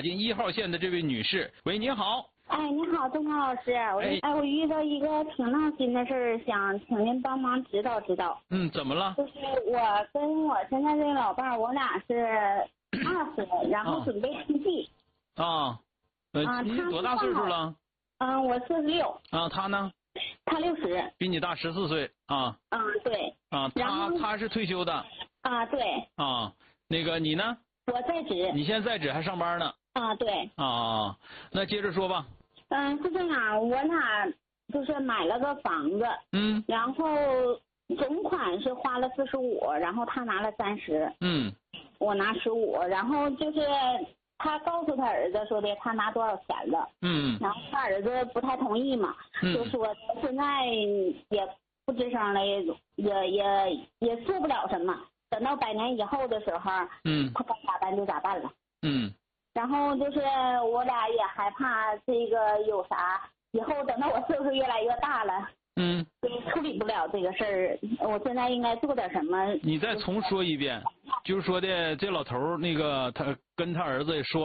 进1号线的这位女士。喂，你好。 哎，你好，钟涛老师。我遇到一个挺闹心的事儿，想请您帮忙指导指导。 怎么了？ 就是我跟我现在这个老伴儿，我俩是20，然后准备登记。 你多大岁数了？ 我46。 他呢？ 他60。 比你大14岁啊。 对。 他是退休的。 对。 那个你呢？ 我在职。 你现在在职还上班呢？ 对。 那接着说吧。 是这样，我俩就是买了个房子。然后总款是花了45，然后他拿了30。我拿15，然后就是他告诉他儿子说的他拿多少钱了。然后他儿子不太同意嘛，就说现在也不吱声了，也做不了什么，等到100年以后的时候，他该咋办就咋办了。然后就是我俩也害怕这个有啥，以后等到我岁数越来越大了，处理不了这个事儿，我现在应该做点什么？ 你再重说一遍，就是说的这老头儿那个他跟他儿子也说。